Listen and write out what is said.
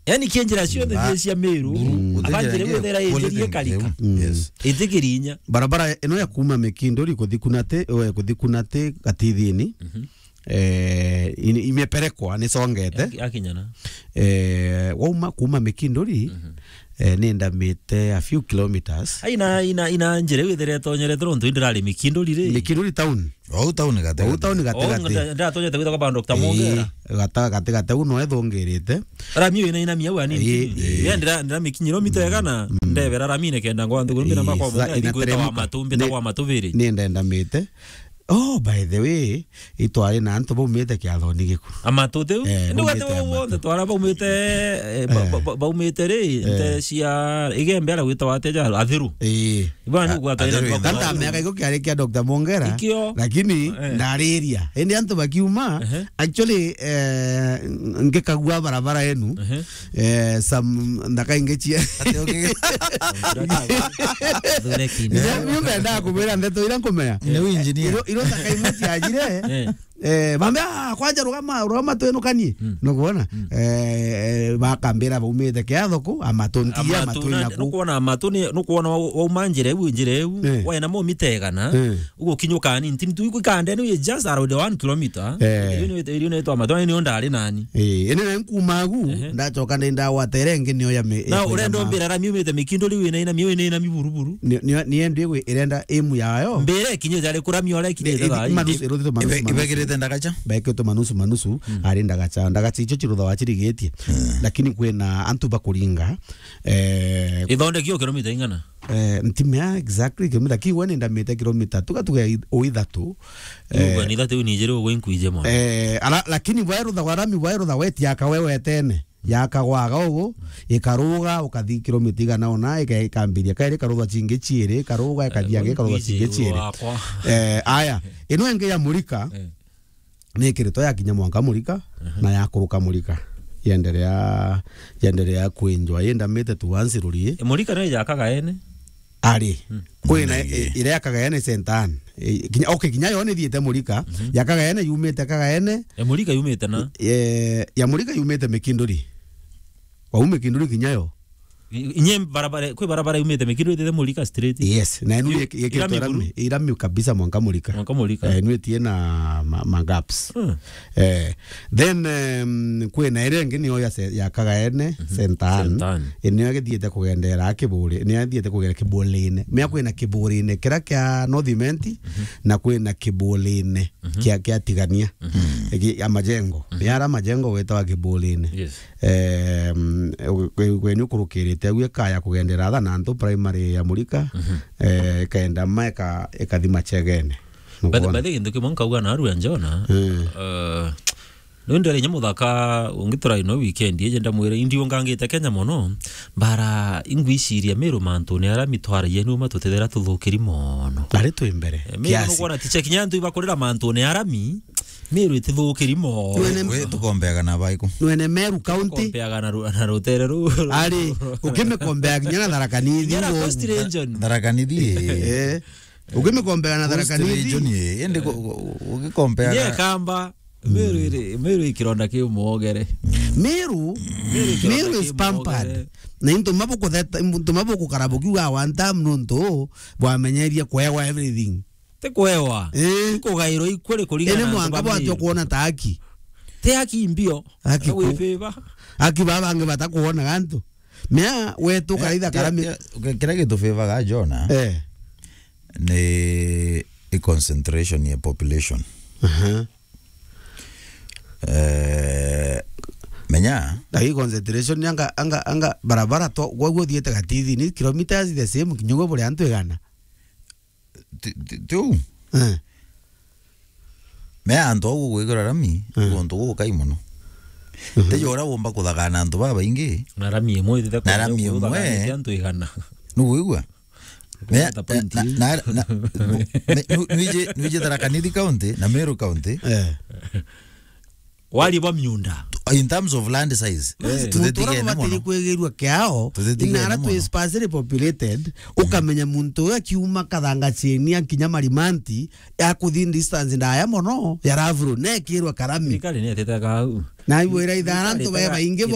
yani kienjira cio the cia Meru abanjire wethera yenjerie karika itikirinya barabara eno ya kuma Mikindori kuthi Gatithini imeperekwa ni songete akinyana wauma kuma Mikindori nenda mete a few kilometers ina njire wethera tonyere tronto indirali Mikindori town town gate nda tonyete witha kwa Dr. Mongera gate uno ethongerete ramio ina mia wani ndira mikinyiro mitega ndebera ramine kenda ngwa ndugu mbina makwa wa matuviri nenda mete. Oh, by the way, itwari na antu baumete kiathoni giku. Amatote ndu wate wonde twara baumete ri nte cia igembera gwitwa wateja athiru. Ibana gwata ina kanta meka iko kiari kia Dr. Mongera lakini ndariria ende antu bakiuma actually ngekagua barabara yenu sam ndaka ingechia mimi ndenda kubera ndeto ira nkomea ni engineer irota kaimati ajire bambe kwanja rugama twenu kani no kuona bakambira baumete kiathoko amatontia matwina no kuona amatoni no kuona umanjire njire wena mo mitegana ugo kinyuka ni ntintu ikukande no just around 1 kilometer you know to amatoni ni ondari nani ene na nkumagu ndachoka ndenda waterenge niyo ya na urendo mbira ra miumete Mikindori wina ina miwe ina miburuburu ni ende irenda emu yayo mbere kinyo jale kuramio la kinyo manusu erothe manusu ndagacha baiketo manusu ari ndagacha icho chirutha wachirigetie lakini kwena antu bakuringa ithonde kio kilomita ingana ntimea exactly kilomita kiwene ndamete kilomita tukatuga oithatu ni thatu ni jero gwenkuije mo lakini wairutha warami wairutha wetia kawewe tene yakagwaga ugo ikaruga ukathi kilomita igana ona ikambiria kaire karutha chinge chiere karuga ikathiage karutha chinge chiere aya ino enge ya murika ni kirito ya kinya mwanka murika na ya kuruka murika yendelea kuenjoy yenda mete tuanzirurie murika no yakaga ene ari kwena ile yakaga ene sentan kinya yone thiete murika yakaga ene yumete kaga ene murika yumete na ya murika yumete Mikindori wa Mikindori kinyayo inye barabara umete Mikindori de murika straight yes na enu yekito irami kabisa mwanka murika enu tie na magaps then kwena irenge niyo ya kagaene sentan enu yethiete kugendera kiburi ni yethiete kugera kibolene me kwena kiburine kira kya Northiment na kwena kibolene kya tigania ya majengo yara majengo wetwa kibolene kwenu kurukiri tegwe kaya kugendera tha nantu primary ya murika kaenda maeka ekathima chegene bade kindu kimwe nkauga na aru anjona ndere nyamuthaka ungitura ino weekend yenda mwire indi ungangite Kenya mono bara ingwiciria Meru mantu ni ara mitwara yenu matutethera tuthukiri mono ari tu imbere kiasi kuona ticha kinyantu ibakorera mantu ni arami Meru itithukiri mo we tukombeaga na baiko nwene Meru county kombeaga na rutere ru ari ukime kombeaga nyana Tharaka-Nithi Tharaka-Nithi ukime kombeaga na Tharaka-Nithi yende ukikombeaga ye kamba Meru ikironda ki umogere Meru is pampered na into maboko karaboki wa one time nonto bwamenyeria kwewa everything te kwewa kugairo ikwere kuringana ene mwanga bwatyo kuona taki te haki mbio aki baba ange batakuona gantu mea wetu kaida karami kira kitu favor ga Jona ni concentration ya population menya dai concentration anga barabara to gwo thiete Gatithi ni kilometers the same kinyogo bole antu egana tu me anto gwigora rami gonto kai muno te yora bomba kuthagana antu baba ingi na rami emwe thita na rami emwe antu igana no wigwa me na nije Tharaka-Nithi county na Meru county wali ba miunda in terms of land size tutetige na mono kwegerwa kyao inara tu sparsely populated ukamenya muntu akiuma kathanga cheni akinya Marimanti akuthi distance ndaya mono ya ravru nekirwa karami kali ne tetaka na iwira ithara ntu beba ingi